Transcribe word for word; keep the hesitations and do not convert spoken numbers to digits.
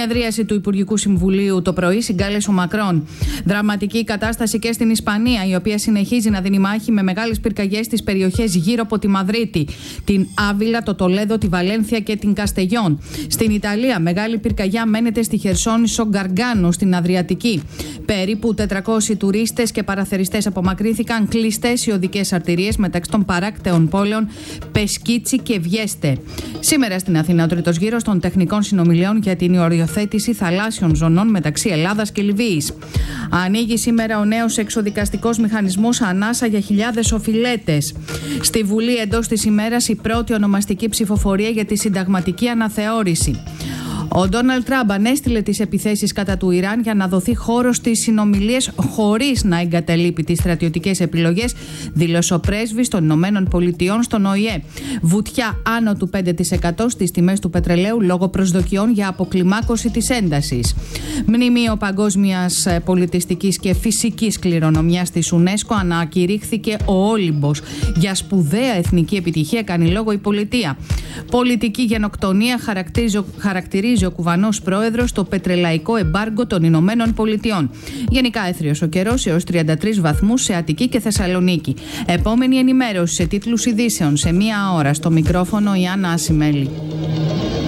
Συνεδρίαση του Υπουργικού Συμβουλίου το πρωί συγκάλεσε ο Μακρόν. Δραματική κατάσταση και στην Ισπανία, η οποία συνεχίζει να δίνει μάχη με μεγάλες πυρκαγιές στις περιοχές γύρω από τη Μαδρίτη, την Άβυλα, το Τολέδο, τη Βαλένθια και την Καστεγιόν. Στην Ιταλία, μεγάλη πυρκαγιά μένεται στη Χερσόνησο Γκαργκάνο, στην Αδριατική. Περίπου τετρακόσιοι τουρίστες και παραθεριστές απομακρύνθηκαν, κλειστές οι οδικές αρτηρίες μεταξύ των παράκτεων πόλεων Πεσκίτσι και Βιέστε. Σήμερα στην Αθήνα, ο τρίτος γύρος των τεχνικών συνομιλιών για την οριοθέτηση θαλάσσιων ζωνών μεταξύ Ελλάδας και Λιβύης. Ανοίγει σήμερα ο νέος εξοδικαστικός μηχανισμός ανάσα για χιλιάδες οφειλέτες. Στη Βουλή εντός της ημέρας η πρώτη ονομαστική ψηφοφορία για τη συνταγματική αναθεώρηση. Ο Ντόναλντ Τραμπ ανέστειλε τις επιθέσεις κατά του Ιράν για να δοθεί χώρος στις συνομιλίες χωρίς να εγκαταλείπει τις στρατιωτικές επιλογές, δήλωσε ο πρέσβης των Ηνωμένων Πολιτειών στον Ο Η Ε. Βουτιά άνω του πέντε τοις εκατό στις τιμές του πετρελαίου λόγω προσδοκιών για αποκλιμάκωση της έντασης. Μνημείο παγκόσμιας πολιτιστικής και φυσικής κληρονομιάς της UNESCO ανακηρύχθηκε ο Όλυμπος. Για σπουδαία εθνική επιτυχία κάνει λόγο η πολιτεία. Πολιτική γενοκτονία χαρακτηρίζει, χαρακτηρίζει ο Κουβανός πρόεδρος το πετρελαϊκό εμπάργκο των Ηνωμένων Πολιτειών. Γενικά έθριος ο καιρός έως τριάντα τρεις βαθμούς σε Αττική και Θεσσαλονίκη. Επόμενη ενημέρωση σε τίτλους ειδήσεων σε μία ώρα. Στο μικρόφωνο η Άννα Ασημέλη.